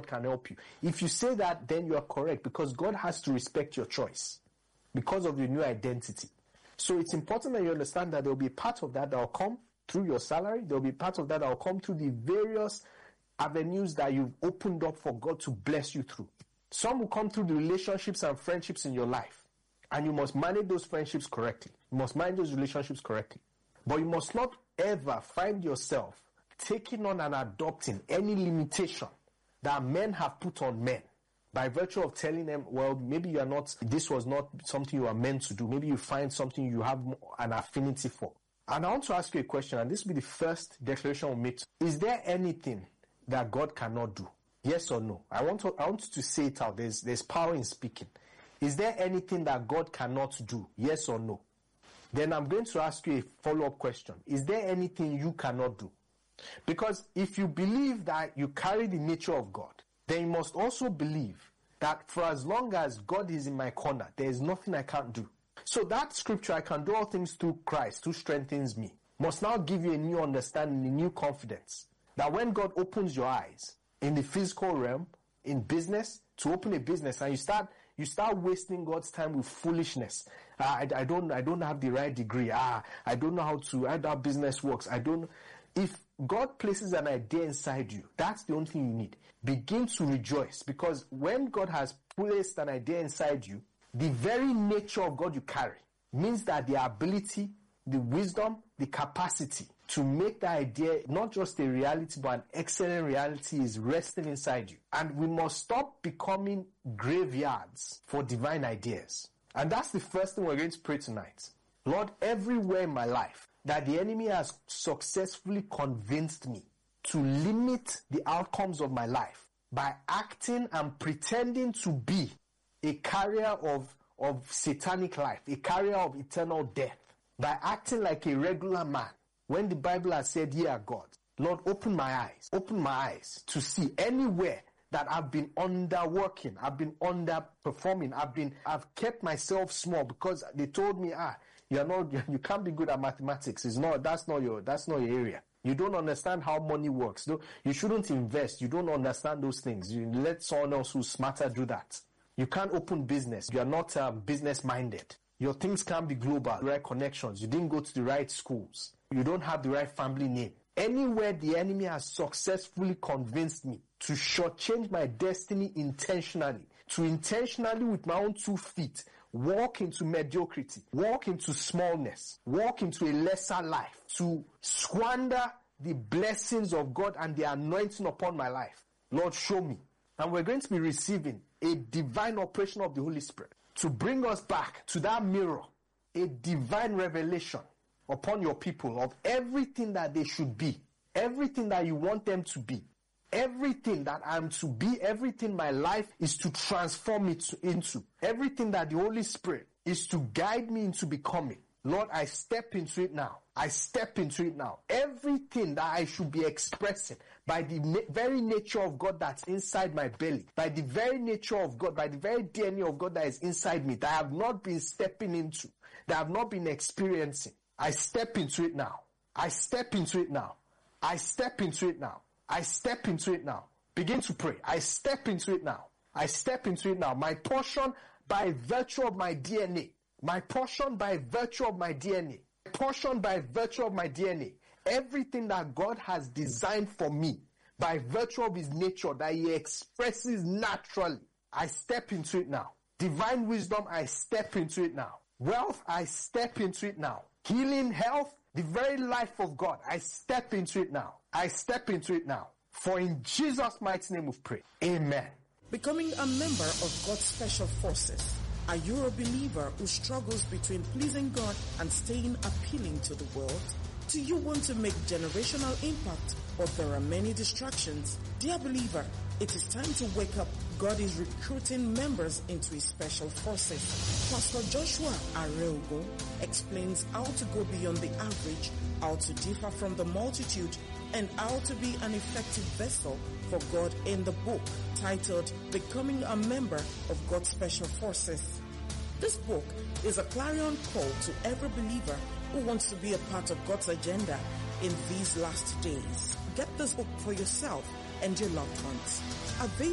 God can help you. If you say that, then you are correct, because God has to respect your choice because of your new identity. So it's important that you understand that there will be part of that will come through your salary. There will be part of that will come through the various avenues that you've opened up for God to bless you through. Some will come through the relationships and friendships in your life. And you must manage those friendships correctly. You must manage those relationships correctly. But you must not ever find yourself taking on and adopting any limitation that men have put on men by virtue of telling them, well, maybe you are not, this was not something you are meant to do. Maybe you find something you have an affinity for. And I want to ask you a question, and this will be the first declaration we'll make. Is there anything that God cannot do? Yes or no? I want to say it out. There's power in speaking. Is there anything that God cannot do? Yes or no? Then I'm going to ask you a follow-up question. Is there anything you cannot do? Because if you believe that you carry the nature of God, then you must also believe that for as long as God is in my corner, there is nothing I can't do. So that scripture, I can do all things through Christ who strengthens me, must now give you a new understanding, a new confidence. That when God opens your eyes in the physical realm, in business, to open a business, and you start wasting God's time with foolishness. I don't have the right degree. I don't know how business works. If God places an idea inside you, that's the only thing you need. Begin to rejoice, because when God has placed an idea inside you, the very nature of God you carry means that the ability, the wisdom, the capacity to make that idea not just a reality but an excellent reality is resting inside you. And we must stop becoming graveyards for divine ideas. And that's the first thing we're going to pray tonight. Lord, everywhere in my life that the enemy has successfully convinced me to limit the outcomes of my life by acting and pretending to be a carrier of satanic life, a carrier of eternal death, by acting like a regular man, when the Bible has said, ye are God. Lord, open my eyes to see anywhere that I've been underworking, I've been underperforming, I've kept myself small because they told me, you can't be good at mathematics. That's not your area. You don't understand how money works. No, you shouldn't invest. You don't understand those things. You let someone else who's smarter do that. You can't open business. You are not business minded. Your things can't be global. The right connections. You didn't go to the right schools. You don't have the right family name. Anywhere the enemy has successfully convinced me to shortchange my destiny intentionally, to intentionally with my own 2 feet walk into mediocrity, walk into smallness, walk into a lesser life, to squander the blessings of God and the anointing upon my life. Lord, show me. And we're going to be receiving a divine operation of the Holy Spirit to bring us back to that mirror, a divine revelation upon your people of everything that they should be, everything that you want them to be, everything that I'm to be, everything my life is to transform it into, everything that the Holy Spirit is to guide me into becoming. Lord, I step into it now. I step into it now. Everything that I should be expressing by the very nature of God that's inside my belly, by the very nature of God, by the very DNA of God that is inside me, that I have not been stepping into, that I have not been experiencing. I step into it now. I step into it now. I step into it now. I step into it now. Begin to pray. I step into it now. I step into it now. My portion by virtue of my DNA. My portion by virtue of my DNA. My portion by virtue of my DNA. Everything that God has designed for me by virtue of his nature that he expresses naturally. I step into it now. Divine wisdom, I step into it now. Wealth, I step into it now. Healing, health, the very life of God, I step into it now. I step into it now. For in Jesus' mighty name we pray. Amen. Becoming a member of God's Special Forces. Are you a believer who struggles between pleasing God and staying appealing to the world? Do you want to make generational impact, but there are many distractions? Dear believer, it is time to wake up. God is recruiting members into his special forces. Pastor Joshua Areogo explains how to go beyond the average, how to differ from the multitude, and how to be an effective vessel for God in the book titled Becoming a Member of God's Special Forces. This book is a clarion call to every believer who wants to be a part of God's agenda in these last days. Get this book for yourself and your loved ones.